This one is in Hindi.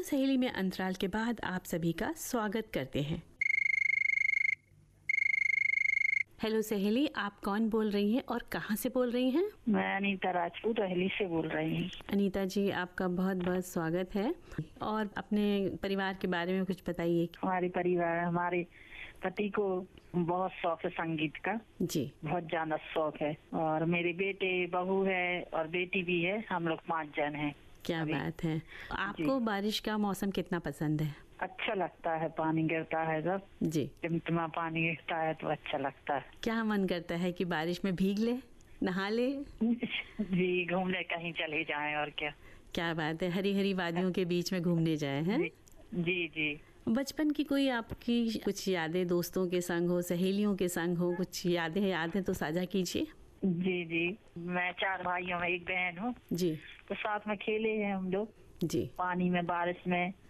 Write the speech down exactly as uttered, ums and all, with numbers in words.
सहेली में अंतराल के बाद आप सभी का स्वागत करते हैं। हेलो सहेली, आप कौन बोल रही हैं और कहाँ से बोल रही हैं? मैं अनीता राजपूत अहली से बोल रही हूँ। अनीता जी, आपका बहुत बहुत स्वागत है। और अपने परिवार के बारे में कुछ बताइए। हमारे परिवार, हमारे पति को बहुत शौक है संगीत का जी, बहुत ज्यादा शौक है। और मेरे बेटे, बहू है और बेटी भी है। हम लोग पाँच जन हैं। क्या बात है। आपको बारिश का मौसम कितना पसंद है? अच्छा लगता है, पानी गिरता है जब जी, टिमटिमा पानी गिरता है तो अच्छा लगता है। क्या मन करता है कि बारिश में भीग ले, नहा ले? जी, घूमने कहीं चले जाएं और क्या। क्या बात है, हरी हरी वादियों के बीच में घूमने जाए हैं। जी जी। बचपन की कोई आपकी कुछ यादें, दोस्तों के संग हो, सहेलियों के संग हो, कुछ यादें याद है तो साझा कीजिए। जी जी, मैं चार भाइयों में एक बहन हूँ। जी, तो साथ में खेले हैं हम लोग जी, पानी में, बारिश में।